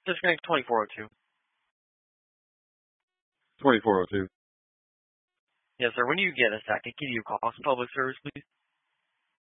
Disconnect 2402. 2402. Yes, sir. When you get a second, can you call us public service, please?